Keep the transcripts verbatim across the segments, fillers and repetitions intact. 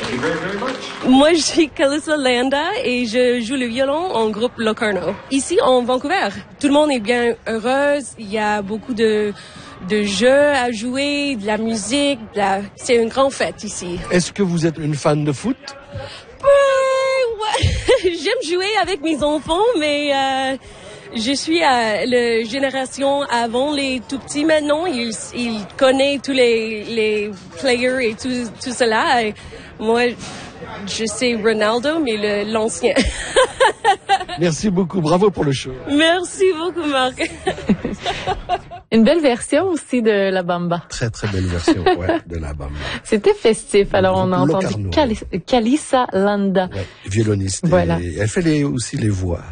Thank you very, very much. Moi, je suis Calissa Landa et je joue le violon en groupe Locarno. Ici, en Vancouver, tout le monde est bien heureux. Il y a beaucoup de, de jeux à jouer, de la musique. De la... C'est une grande fête ici. Est-ce que vous êtes une fan de foot? Ouais, ouais. J'aime jouer avec mes enfants, mais euh, je suis à la génération avant les tout petits maintenant. Ils, ils connaissent tous les, les players et tout, tout cela. Et moi, je sais Ronaldo, mais le, l'ancien. Merci beaucoup. Bravo pour le show. Merci beaucoup, Marc. Une belle version aussi de la bamba. Très, très belle version, ouais, de la bamba. C'était festif. Alors, on a entendu Calissa, Calissa Landa. Ouais, violoniste. Voilà. Et elle fait les, aussi les voix.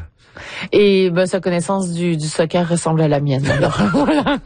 Et ben, sa connaissance du, du soccer ressemble à la mienne. Alors, voilà.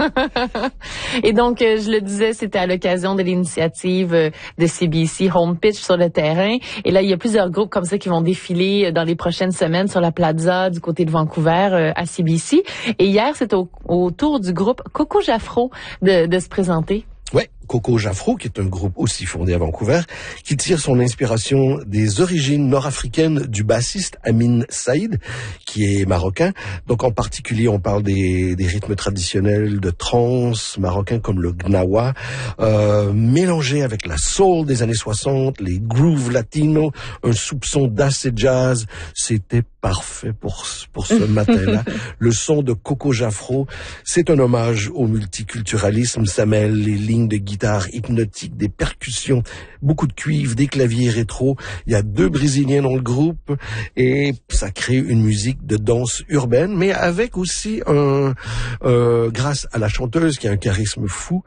Et donc, euh, je le disais, c'était à l'occasion de l'initiative euh, de C B C Home Pitch sur le terrain. Et là, il y a plusieurs groupes comme ça qui vont défiler dans les prochaines semaines sur la plaza du côté de Vancouver euh, à C B C. Et hier, c'était au, au tour du groupe Coco Jafro de, de se présenter. Ouais, Coco Jafro, qui est un groupe aussi fondé à Vancouver, qui tire son inspiration des origines nord-africaines du bassiste Amin Saïd, qui est marocain. Donc en particulier, on parle des, des rythmes traditionnels de trance marocains comme le gnawa, euh, mélangé avec la soul des années soixante, les grooves latinos, un soupçon d'acid jazz. C'était parfait pour pour ce matin-là. Le son de Coco Jafro, c'est un hommage au multiculturalisme. Ça mêle les lignes de guitare hypnotique, des percussions, beaucoup de cuivre, des claviers rétro. Il y a deux Brésiliens dans le groupe et ça crée une musique de danse urbaine, mais avec aussi un, euh, grâce à la chanteuse qui a un charisme fou.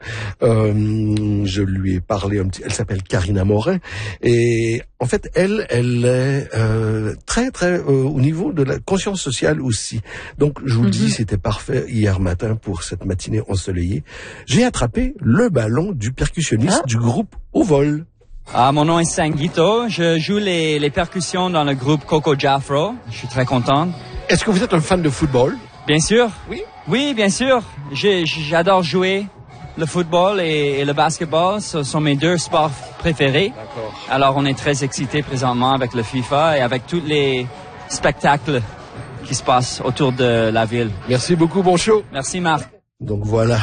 Euh, je lui ai parlé un petit. Elle s'appelle Karina Morin et en fait, elle, elle est euh, très, très euh, au niveau de la conscience sociale aussi. Donc, je vous le mm-hmm. dis, c'était parfait hier matin pour cette matinée ensoleillée. J'ai attrapé le ballon du percussionniste ah. du groupe Au Vol. Ah, mon nom est Sanguito. Je joue les, les percussions dans le groupe Coco Jafro. Je suis très content. Est-ce que vous êtes un fan de football? Bien sûr. Oui? Oui, bien sûr. J'ai, j'adore jouer. Le football et, et le basketball, ce sont mes deux sports préférés. D'accord. Alors, on est très excités présentement avec le FIFA et avec tous les spectacles qui se passent autour de la ville. Merci beaucoup, bon show. Merci, Marc. Donc voilà,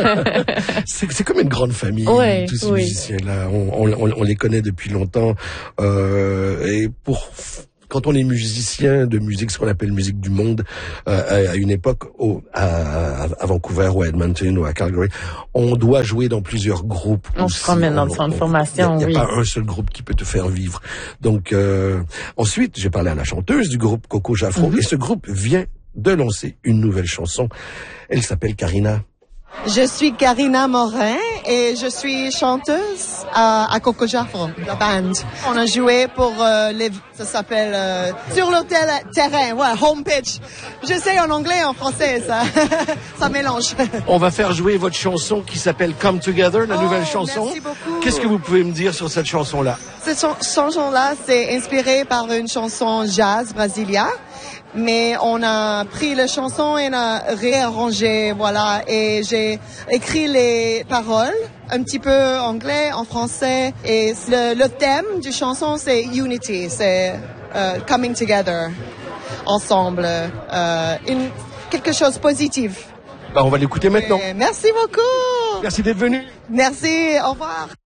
c'est, c'est comme une grande famille, ouais, tous ces oui. musiciens-là, on, on, on les connaît depuis longtemps. Euh, et pour quand on est musicien de musique, ce qu'on appelle musique du monde, euh, à une époque au, à, à Vancouver ou à Edmonton ou à Calgary, on doit jouer dans plusieurs groupes. On se promène dans le centre de formation, Il n'y a, oui. y a pas un seul groupe qui peut te faire vivre. Donc euh, ensuite, j'ai parlé à la chanteuse du groupe Coco Jafro, mm-hmm. et ce groupe vient de lancer une nouvelle chanson. Elle s'appelle Karina. Je suis Karina Morin et je suis chanteuse à, à Coco Jafro, la band. On a joué pour euh, les, ça s'appelle euh, sur le tel- terrain, ouais, home pitch. Je sais en anglais et en français, ça, ça mélange. On va faire jouer votre chanson qui s'appelle Come Together, la oh, nouvelle chanson. Merci beaucoup. Qu'est-ce que vous pouvez me dire sur cette chanson-là? Cette ch- chanson-là, c'est inspiré par une chanson jazz brésilienne. Mais on a pris la chanson et on a réarrangé, voilà, et j'ai écrit les paroles, un petit peu anglais, en français, et le, le thème du chanson, c'est Unity, c'est uh, coming together, ensemble, euh, une, quelque chose de positif. Bah, on va l'écouter maintenant. Et merci beaucoup. Merci d'être venu. Merci, au revoir.